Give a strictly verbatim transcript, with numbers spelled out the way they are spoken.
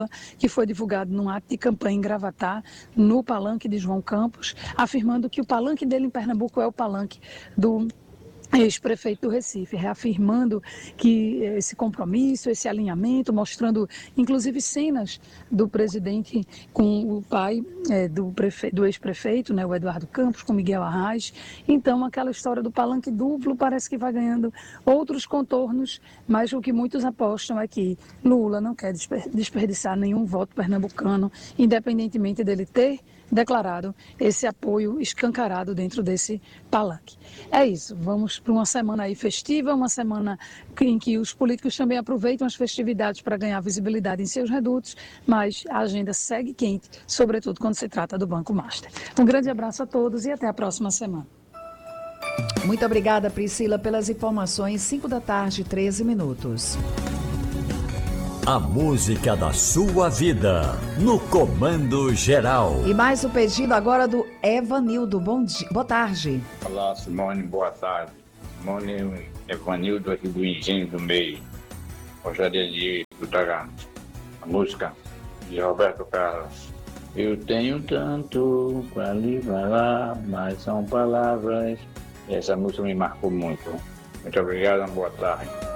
que foi divulgado num ato de campanha em Gravatá, no palanque de João Campos, afirmando que o palanque dele em Pernambuco é o palanque do ex-prefeito do Recife, reafirmando que esse compromisso, esse alinhamento, mostrando inclusive cenas do presidente com o pai é, do, prefe... do ex-prefeito, né, o Eduardo Campos, com Miguel Arraes. Então, aquela história do palanque duplo parece que vai ganhando outros contornos, mas o que muitos apostam é que Lula não quer desperdiçar nenhum voto pernambucano, independentemente dele ter declarado esse apoio escancarado dentro desse palanque. É isso, vamos para uma semana aí festiva, uma semana em que os políticos também aproveitam as festividades para ganhar visibilidade em seus redutos, mas a agenda segue quente, sobretudo quando se trata do Banco Master. Um grande abraço a todos e até a próxima semana. Muito obrigada, Priscila, pelas informações. cinco da tarde, treze minutos. A música da sua vida, no Comando Geral. E mais um pedido agora do Evanildo. Bom dia, boa tarde. Olá, Simone, boa tarde. Simone, Evanildo aqui do Engenho do Meio. Gostaria de escutar a música de Roberto Carlos. Eu tenho tanto para lhe falar, mas são palavras. Essa música me marcou muito. Muito obrigado, boa tarde.